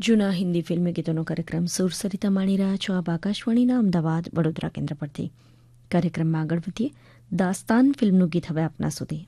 જૂના હિન્દી ફિલ્મી ગીતોનો કાર્યક્રમ સુરસરિતા માણી રહ્યા છો આપ આકાશવાણીના અમદાવાદ વડોદરા કેન્દ્ર પરથી. કાર્યક્રમમાં આગળ વધીએ. દાસ્તાન ફિલ્મનું ગીત હવે આપના સુધી.